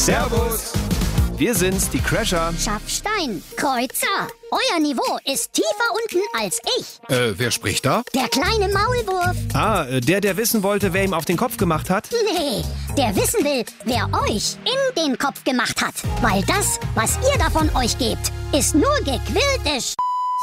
Servus. Wir sind's, die Crasher. Schaffstein, Kreuzer. Euer Niveau ist tiefer unten als ich. Wer spricht da? Der kleine Maulwurf. Ah, der wissen wollte, wer ihm auf den Kopf gemacht hat? Nee, der wissen will, wer euch in den Kopf gemacht hat. Weil das, was ihr davon euch gebt, ist nur gequillte